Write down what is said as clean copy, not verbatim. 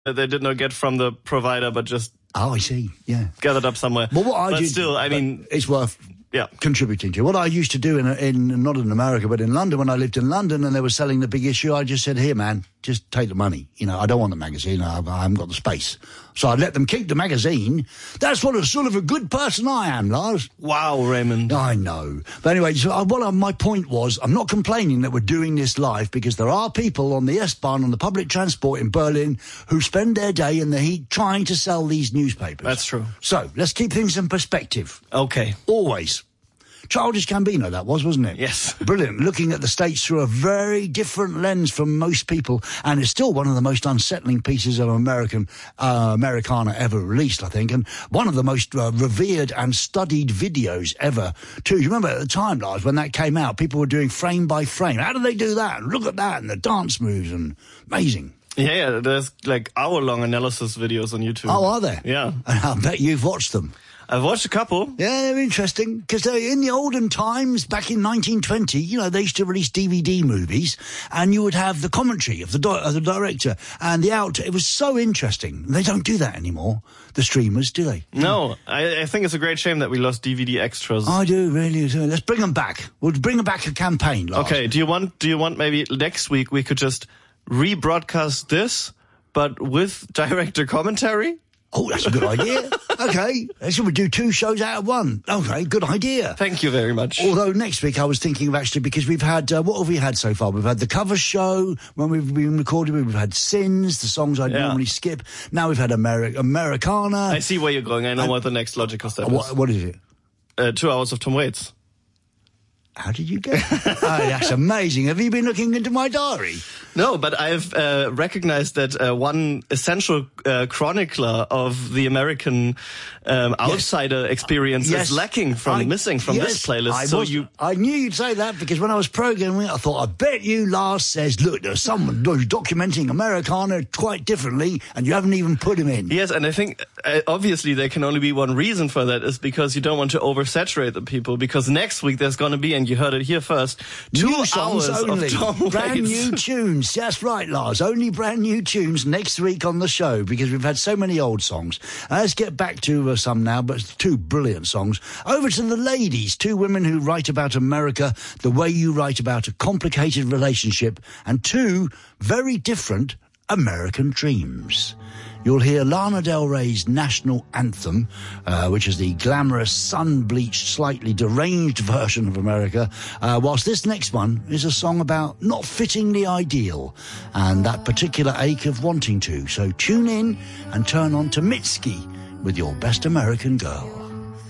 that they did not get from the provider, but just I see. Yeah, gathered up somewhere. Well, what I but did, still, I mean, it's worth yeah, contributing to. What I used to do in not in America, but in London, when I lived in London and they were selling the big issue, I just said, here, man, just take the money. You know, I don't want the magazine. I haven't got the space. So I'd let them keep the magazine. That's what a sort of a good person I am, Lars. Wow, Raymond. I know. But anyway, so my point was, I'm not complaining that we're doing this live because there are people on the S-Bahn, on the public transport in Berlin, who spend their day in the heat trying to sell these newspapers. That's true. So let's keep things in perspective. Okay. Always. Childish Gambino, that was, wasn't it? Yes. Brilliant. Looking at the States through a very different lens from most people, and it's still one of the most unsettling pieces of Americana ever released, I think, and one of the most revered and studied videos ever, too. You remember at the time, Lars, when that came out, people were doing frame by frame. How do they do that? Look at that, and the dance moves, and amazing. Yeah, there's like hour-long analysis videos on YouTube. Oh, are there? Yeah. I bet you've watched them. I've watched a couple. Yeah, they're interesting, because in the olden times, back in 1920, you know, they used to release DVD movies, and you would have the commentary of the director, and it was so interesting. They don't do that anymore, the streamers, do they? No, I think it's a great shame that we lost DVD extras. I do, really do. Let's bring them back. We'll bring them back a campaign, Lars. Okay, do you want maybe next week we could just rebroadcast this, but with director commentary? Oh, that's a good idea. Okay. Should we do 2 shows out of 1? Okay, good idea. Thank you very much. Although next week I was thinking of actually, because we've had, what have we had so far? We've had the cover show when we've been recording. We've had Sins, the songs I normally skip. Now we've had Americana. I see where you're going. I know what the next logical step is. What is it? 2 hours of Tom Waits. How did you get that? Oh, that's amazing. Have you been looking into my diary? No, but I've recognized that one essential chronicler of the American outsider experience is missing from this playlist. I knew you'd say that, because when I was programming it, I thought, I bet you Lars says, look, there's someone who's documenting Americana quite differently, and you haven't even put him in. Yes, and I think, obviously, there can only be one reason for that, is because you don't want to oversaturate the people, because next week there's going to be, and you heard it here first, 2 hours only. of Tom Waits. Brand new tunes. That's right, Lars. Only brand new tunes next week on the show, because we've had so many old songs. Let's get back to some now, but 2 brilliant songs. Over to the ladies, 2 women who write about America the way you write about a complicated relationship, and 2 very different American dreams. You'll hear Lana Del Rey's national anthem, which is the glamorous, sun-bleached, slightly deranged version of America, whilst this next one is a song about not fitting the ideal and that particular ache of wanting to. So tune in and turn on to Mitski with Your Best American Girl.